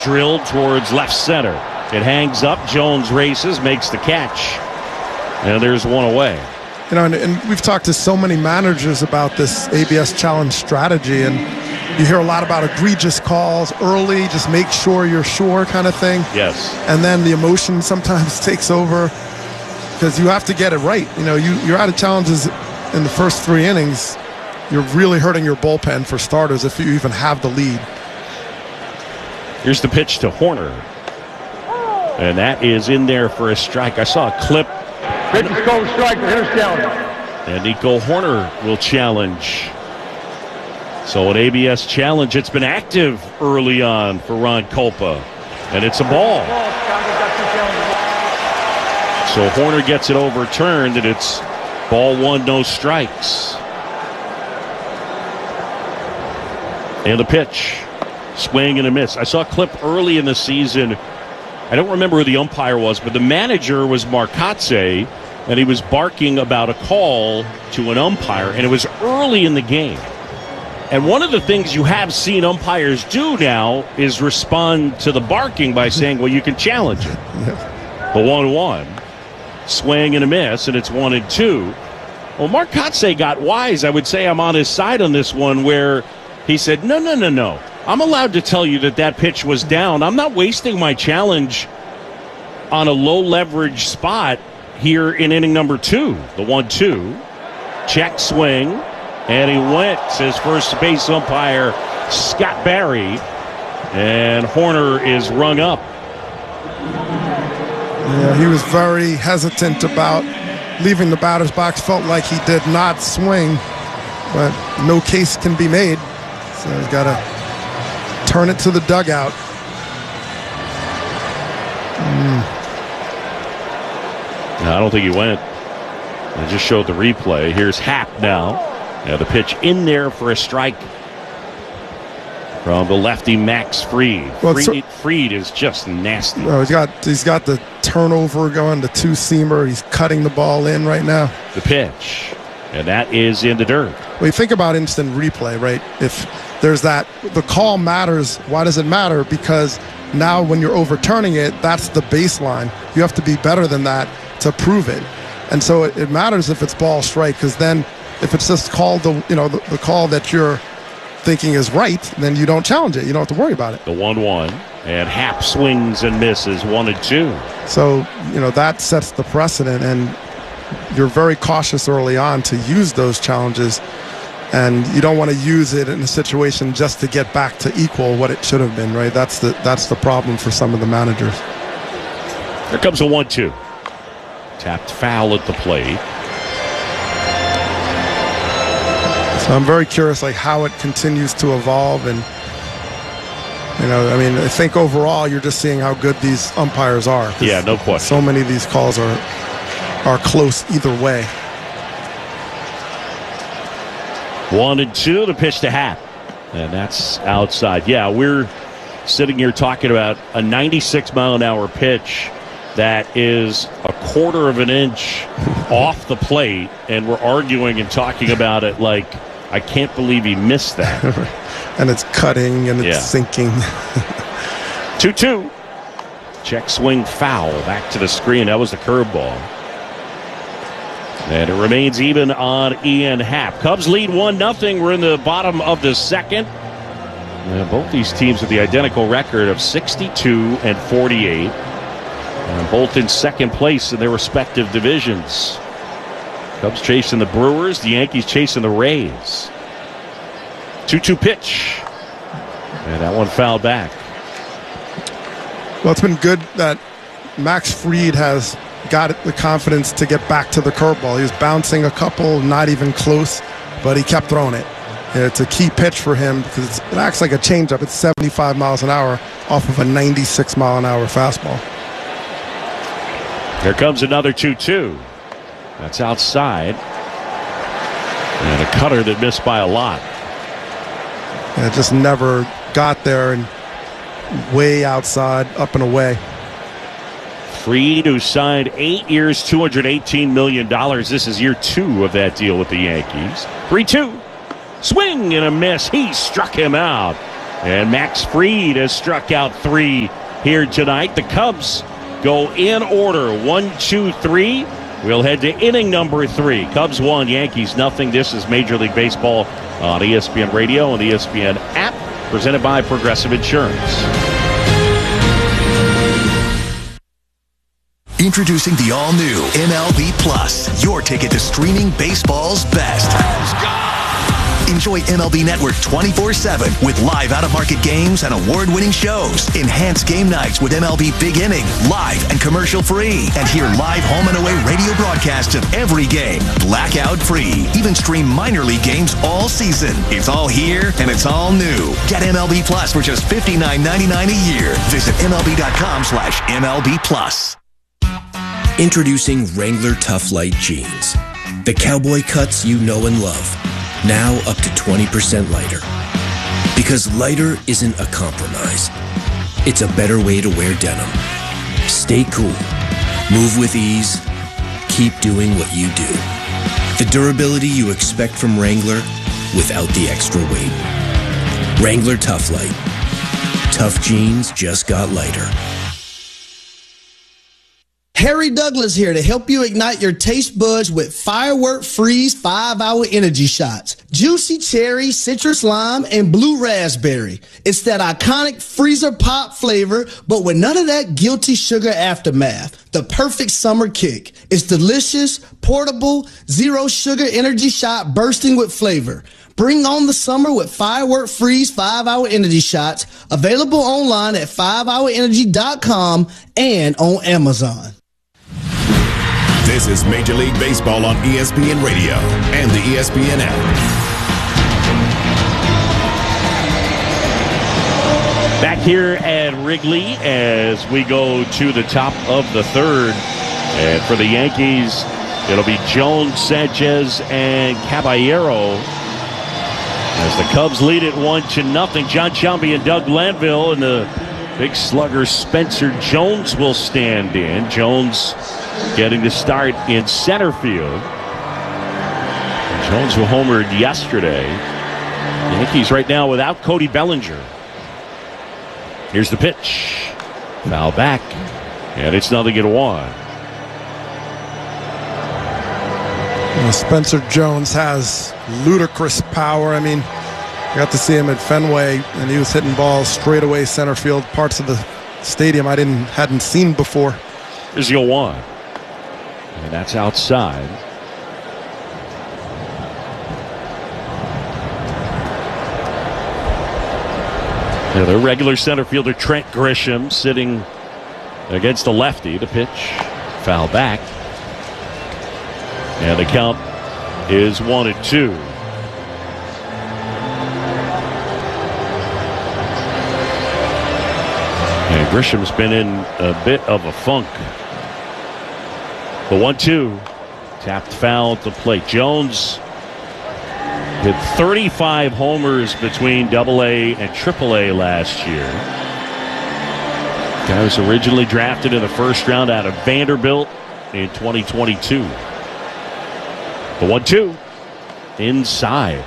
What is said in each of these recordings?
Drilled towards left center. It hangs up. Jones races, makes the catch. And there's one away. You know, and we've talked to so many managers about this ABS challenge strategy, and you hear a lot about egregious calls early, just make sure you're sure kind of thing. Yes. And then the emotion sometimes takes over because you have to get it right. You know, you're out of challenges in the first 3 innings. You're really hurting your bullpen for starters if you even have the lead. Here's the pitch to Horner. And that is in there for a strike. I saw a clip. Pitch is called strike. The hitter's challenge. And Nico Horner will challenge. So an ABS challenge. It's been active early on for Ron Kulpa. And it's a ball. So Horner gets it overturned, and it's ball 1, no strikes. And the pitch. Swing and a miss. I saw a clip early in the season. I don't remember who the umpire was, but the manager was Marcotte, and he was barking about a call to an umpire, and it was early in the game. And one of the things you have seen umpires do now is respond to the barking by saying, well, you can challenge it. The 1-1. Swing and a miss, and it's 1-2. Well, Marcotte got wise. I would say I'm on his side on this one, where he said, no. I'm allowed to tell you that pitch was down. I'm not wasting my challenge on a low-leverage spot here in inning number 2. The 1-2. Check swing. And he went, says first base umpire Scott Barry. And Horner is rung up. Yeah, he was very hesitant about leaving the batter's box. Felt like he did not swing. But no case can be made. So he's got to turn it to the dugout. No, I don't think he went. I just showed the replay. Here's Happ now. The pitch in there for a strike from the lefty Max Fried. Well, Fried is just nasty. Oh, he's got the turnover going, the 2-seamer. He's cutting the ball in right now. The pitch, and that is in the dirt. Well, you think about instant replay, right? If there's that, the call matters. Why does it matter? Because now when you're overturning it, that's the baseline. You have to be better than that to prove it. And so it matters if it's ball strike, because then if it's just called the call that you're thinking is right, then you don't challenge it. You don't have to worry about it. The 1-1, and Happ swings and misses 1-2. So, that sets the precedent, and you're very cautious early on to use those challenges, and you don't want to use it in a situation just to get back to equal what it should have been, right? That's the problem for some of the managers. Here comes a 1-2. Tapped foul at the plate. So I'm very curious, how it continues to evolve, and I think overall you're just seeing how good these umpires are. Yeah, no question. So many of these calls are close either way. 1-2, the pitch to Happ, and that's outside. Yeah, we're sitting here talking about a 96-mile-an-hour pitch that is a quarter of an inch off the plate, and we're arguing and talking about it like, I can't believe he missed that. And it's cutting and it's sinking. 2-2. Check swing foul back to the screen. That was the curveball. And it remains even on Ian Happ. Cubs lead 1-0. We're in the bottom of the second. Both these teams with the identical record of 62 and 48. Both in second place in their respective divisions. Cubs chasing the Brewers, the Yankees chasing the Rays. 2-2 pitch. And that one fouled back. Well, it's been good that Max Fried has got the confidence to get back to the curveball. He was bouncing a couple, not even close, but he kept throwing it. And it's a key pitch for him because it acts like a changeup. It's 75 miles an hour off of a 96-mile-an-hour fastball. Here comes another 2-2. That's outside. And a cutter that missed by a lot. And it just never got there, and way outside, up and away. Fried, who signed 8 years, $218 million. This is year 2 of that deal with the Yankees. 3-2. Swing and a miss. He struck him out. And Max Fried has struck out 3 here tonight. The Cubs go in order, 1, 2, 3. We'll head to inning number 3. Cubs 1, Yankees nothing. This is Major League Baseball on ESPN Radio and the ESPN app, presented by Progressive Insurance. Introducing the all-new MLB Plus, your ticket to streaming baseball's best. Enjoy MLB Network 24/7 with live out-of-market games and award-winning shows. Enhance game nights with MLB Big Inning, live and commercial-free. And hear live home and away radio broadcasts of every game, blackout-free. Even stream minor league games all season. It's all here and it's all new. Get MLB Plus for just $59.99 a year. Visit MLB.com/MLB Plus. Introducing Wrangler Tough Light Jeans. The cowboy cuts you know and love. Now up to 20% lighter. Because lighter isn't a compromise. It's a better way to wear denim. Stay cool. Move with ease. Keep doing what you do. The durability you expect from Wrangler without the extra weight. Wrangler Tough Light. Tough jeans just got lighter. Harry Douglas here to help you ignite your taste buds with Firework Freeze 5-Hour Energy Shots. Juicy cherry, citrus lime, and blue raspberry. It's that iconic freezer pop flavor, but with none of that guilty sugar aftermath. The perfect summer kick. It's delicious, portable, zero sugar energy shot bursting with flavor. Bring on the summer with Firework Freeze 5-Hour Energy Shots. Available online at 5hourenergy.com and on Amazon. This is Major League Baseball on ESPN Radio and the ESPN app. Back here at Wrigley as we go to the top of the third. And for the Yankees, it'll be Jones, Sanchez, and Caballero. As the Cubs lead it 1-0. John Shelby and Doug Lanville, and the big slugger Spencer Jones will stand in. Jones getting to start in center field. Jones who homered yesterday. Yankees right now without Cody Bellinger. Here's the pitch. Foul back. And it's 0-1. Spencer Jones has ludicrous power. I mean, I got to see him at Fenway, and he was hitting balls straight away center field, parts of the stadium I hadn't seen before. Here's 0-1. And that's outside. Yeah, the regular center fielder Trent Grisham sitting against the lefty. The pitch, foul back. And the count is 1-2. And Grisham's been in a bit of a funk. The 1-2, tapped foul at the plate. Jones hit 35 homers between AA and AAA last year. Guy was originally drafted in the first round out of Vanderbilt in 2022. The 1-2, inside.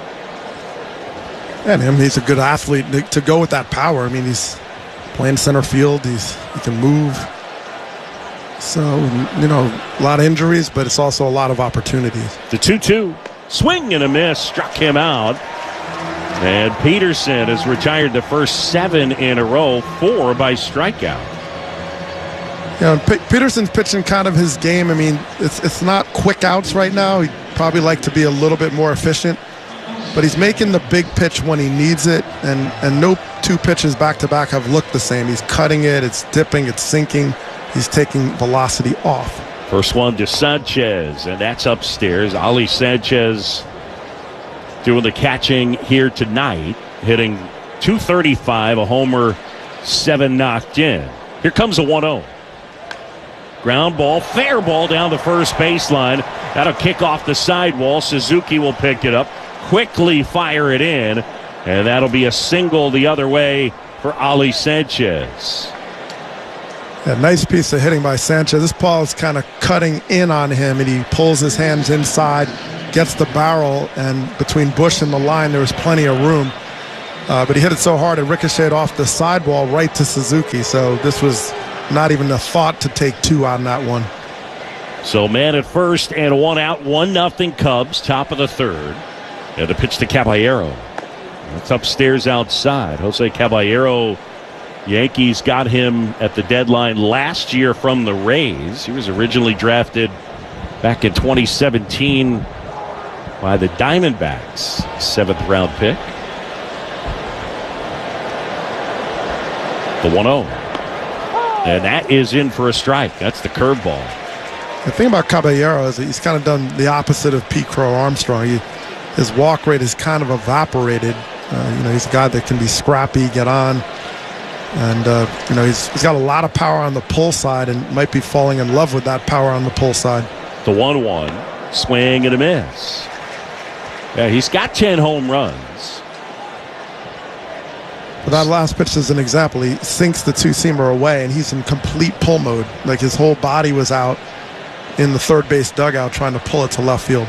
And he's a good athlete to go with that power. I mean, he's playing center field. He can move. So, a lot of injuries, but it's also a lot of opportunities. The 2-2, swing and a miss, struck him out. And Peterson has retired the first 7 in a row, 4 by strikeout. Peterson's pitching kind of his game. I mean, it's not quick outs right now. He'd probably like to be a little bit more efficient. But he's making the big pitch when he needs it, and no 2 pitches back-to-back have looked the same. He's cutting it, it's dipping, it's sinking. He's taking velocity off. First one to Sanchez, and that's upstairs. Ali Sanchez doing the catching here tonight, hitting .235, a homer, 7 knocked in. Here comes a 1-0. Ground ball, fair ball down the first baseline. That'll kick off the sidewall. Suzuki will pick it up, quickly fire it in, and that'll be a single the other way for Ali Sanchez. Yeah, nice piece of hitting by Sanchez. This ball is kind of cutting in on him, and he pulls his hands inside, gets the barrel, and between Bush and the line, there was plenty of room. But he hit it so hard it ricocheted off the sidewall right to Suzuki. So this was not even a thought to take 2 on that one. So man at first and 1 out, 1-0 Cubs, top of the third. And the pitch to Caballero. That's upstairs outside. Jose Caballero, Yankees got him at the deadline last year from the Rays. He was originally drafted back in 2017 by the Diamondbacks, 7th round pick. The 1-0. And that is in for a strike. That's the curveball. The thing about Caballero is that he's kind of done the opposite of Pete Crow Armstrong. His walk rate is kind of evaporated. He's a guy that can be scrappy, get on. And, he's got a lot of power on the pull side and might be falling in love with that power on the pull side. The 1-1, swing and a miss. Yeah, he's got 10 home runs. But that last pitch is an example. He sinks the two-seamer away, and he's in complete pull mode. Like his whole body was out in the third base dugout trying to pull it to left field.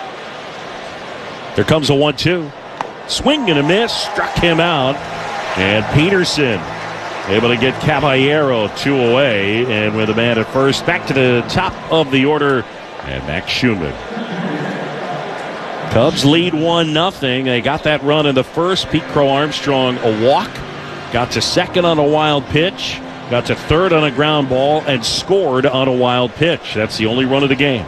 There comes a 1-2. Swing and a miss. Struck him out. And Peterson able to get Caballero 2 away. And with a man at first, back to the top of the order. And Max Schumann. Cubs lead 1-0. They got that run in the first. Pete Crow Armstrong a walk. Got to second on a wild pitch. Got to third on a ground ball and scored on a wild pitch. That's the only run of the game.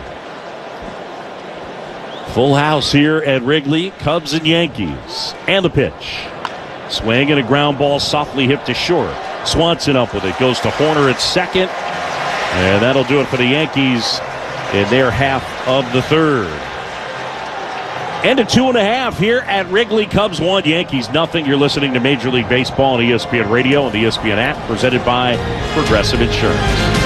Full house here at Wrigley. Cubs and Yankees. And the pitch. Swing and a ground ball softly hit to short. Swanson up with it. Goes to Horner at second. And that'll do it for the Yankees in their half of the third. And a 2.5 here at Wrigley. Cubs 1, Yankees nothing. You're listening to Major League Baseball on ESPN Radio and the ESPN app, presented by Progressive Insurance.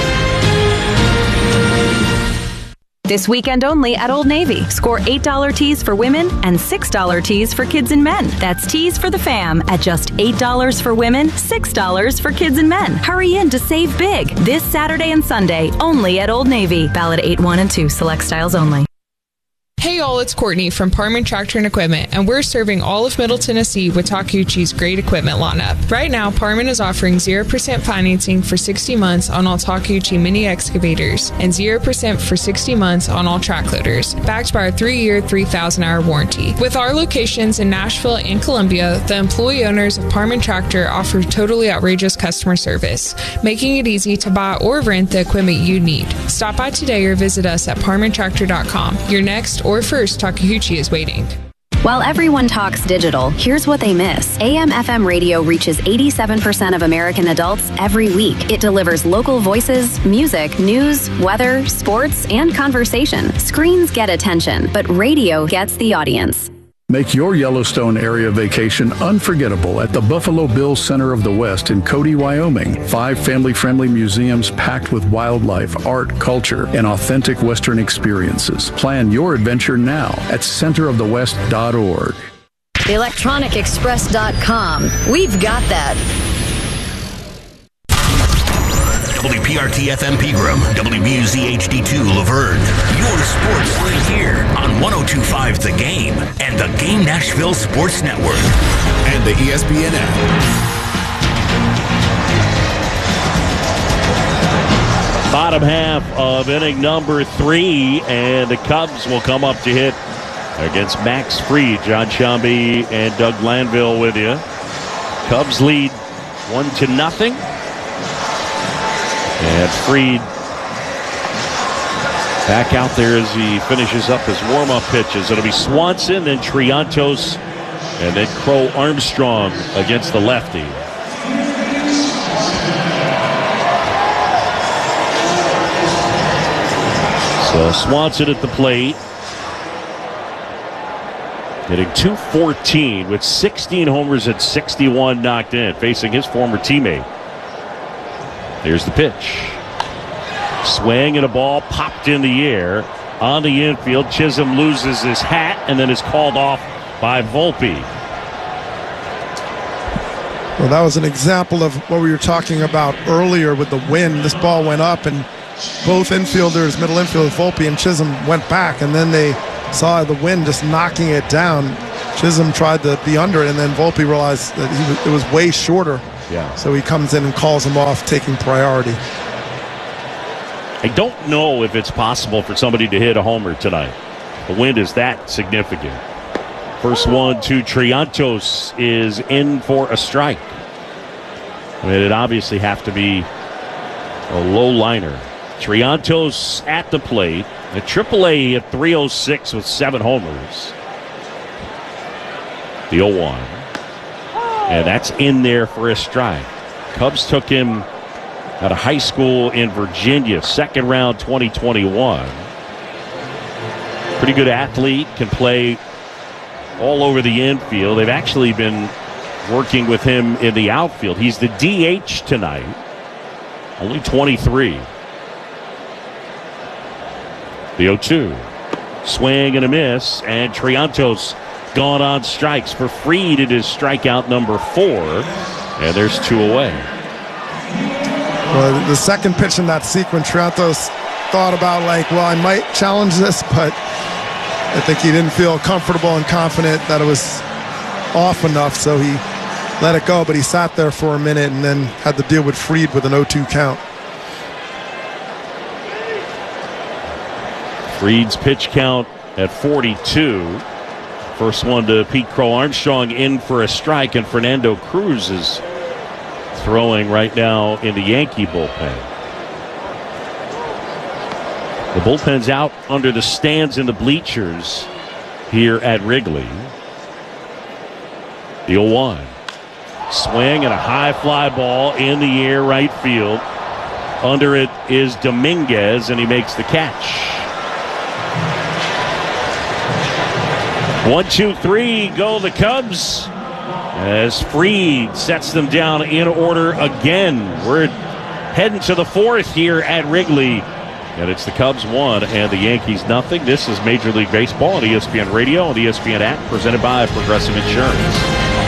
This weekend only at Old Navy. Score $8 tees for women and $6 tees for kids and men. That's tees for the fam at just $8 for women, $6 for kids and men. Hurry in to save big this Saturday and Sunday only at Old Navy. Valid 8-1 and 2. Select styles only. Hey all, it's Courtney from Parman Tractor and Equipment, and we're serving all of Middle Tennessee with Takeuchi's great equipment lineup. Right now, Parman is offering 0% financing for 60 months on all Takeuchi mini excavators and 0% for 60 months on all track loaders, backed by our 3-year, 3,000-hour warranty. With our locations in Nashville and Columbia, the employee owners of Parman Tractor offer totally outrageous customer service, making it easy to buy or rent the equipment you need. Stop by today or visit us at parmantractor.com. Your next or first Takeuchi is waiting. While everyone talks digital, here's what they miss. AM/FM radio reaches 87% of American adults every week. It delivers local voices, music, news, weather, sports, and conversation. Screens get attention, but radio gets the audience. Make your Yellowstone area vacation unforgettable at the Buffalo Bills Center of the West in Cody, Wyoming. 5 family-friendly museums packed with wildlife, art, culture, and authentic Western experiences. Plan your adventure now at centerofthewest.org. ElectronicExpress.com. We've got that. WPRT-FM Pegram, WBUZ HD2 Laverne. Your sports right here on 102.5 The Game and the Game Nashville Sports Network. And the ESPN app. Bottom half of inning number 3, and the Cubs will come up to hit against Max Fried. John Shambi and Doug Glanville with you. Cubs lead 1-0. And Fried back out there as he finishes up his warm-up pitches. It'll be Swanson, then Triantos, and then Crow Armstrong against the lefty. So Swanson at the plate, hitting .214 with 16 homers and 61 knocked in, facing his former teammate. Here's the pitch. Swing and a ball popped in the air on the infield. Chisholm loses his hat and then is called off by Volpe. Well, that was an example of what we were talking about earlier with the wind. This ball went up and both infielders, middle infield, Volpe and Chisholm, went back, and then they saw the wind just knocking it down. Chisholm tried to be under it, and then Volpe realized that it was way shorter. Yeah. So he comes in and calls him off, taking priority. I don't know if it's possible for somebody to hit a homer tonight. The wind is that significant. First one to Triantos is in for a strike. I mean, it'd obviously have to be a low liner. Triantos at the plate. The AAA at 306 with 7 homers. The 0-1. And that's in there for a strike. Cubs took him out of high school in Virginia, second round 2021. Pretty good athlete, can play all over the infield. They've actually been working with him in the outfield. He's the DH tonight, only 23. The 0-2. Swing and a miss, and Triantos gone on strikes. For Fried, it is strikeout number 4, and there's 2 away. Well, the second pitch in that sequence, Triantos thought about I might challenge this, but I think he didn't feel comfortable and confident that it was off enough, so he let it go, but he sat there for a minute and then had to deal with Fried with an 0-2 count. Fried's pitch count at 42. First one to Pete Crow Armstrong in for a strike, and Fernando Cruz is throwing right now in the Yankee bullpen. The bullpen's out under the stands in the bleachers here at Wrigley. The 0-1. Swing and a high fly ball in the air right field. Under it is Dominguez, and he makes the catch. 1, 2, 3 go the Cubs as Fried sets them down in order again. We're heading to the 4th here at Wrigley, and it's the Cubs 1 and the Yankees nothing. This is Major League Baseball on ESPN Radio and the ESPN app, presented by Progressive Insurance.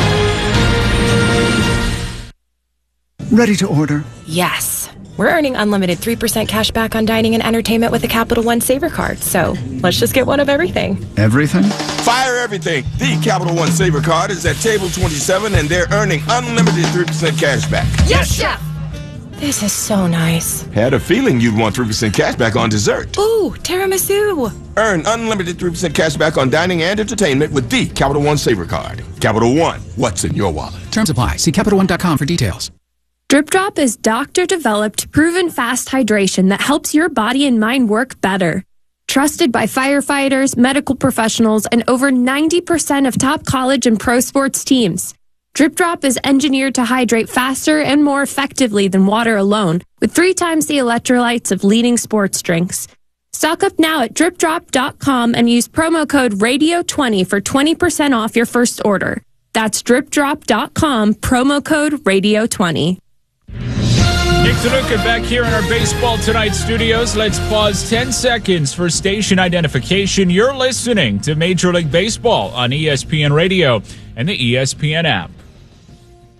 Ready to order? Yes. We're earning unlimited 3% cash back on dining and entertainment with the Capital One Saver Card, so let's just get one of everything. Everything? Fire everything. The Capital One Saver Card is at table 27, and they're earning unlimited 3% cash back. Yes, Chef! This is so nice. Had a feeling you'd want 3% cash back on dessert. Ooh, tiramisu. Earn unlimited 3% cash back on dining and entertainment with the Capital One Saver Card. Capital One, what's in your wallet? Terms apply. See CapitalOne.com for details. Drip Drop is doctor-developed, proven fast hydration that helps your body and mind work better. Trusted by firefighters, medical professionals, and over 90% of top college and pro sports teams. Drip Drop is engineered to hydrate faster and more effectively than water alone, with 3 times the electrolytes of leading sports drinks. Stock up now at dripdrop.com and use promo code RADIO20 for 20% off your first order. That's dripdrop.com, promo code RADIO20. Nick Tanuka back here in our Baseball Tonight studios. Let's pause 10 seconds for station identification. You're listening to Major League Baseball on ESPN Radio and the ESPN app.